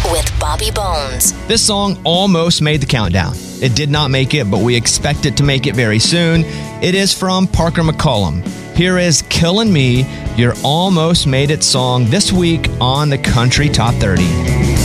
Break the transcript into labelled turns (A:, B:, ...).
A: with Bobby Bones.
B: This song almost made the countdown. It did not make it, but we expect it to make it very soon. It is from Parker McCollum. Here is Killin' Me, your almost made it song this week on the Country Top 30.